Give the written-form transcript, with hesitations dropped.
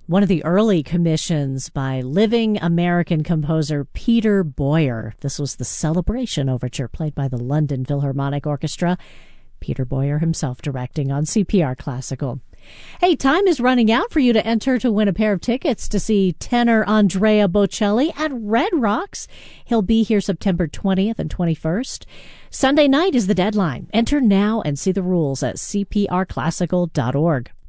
One of the early commissions by living American composer Peter Boyer. This was the Celebration Overture, played by the London Philharmonic Orchestra. Peter Boyer himself directing on CPR Classical. Hey, time is running out for you to enter to win a pair of tickets to see tenor Andrea Bocelli at Red Rocks. He'll be here September 20th and 21st. Sunday night is the deadline. Enter now and see the rules at cprclassical.org.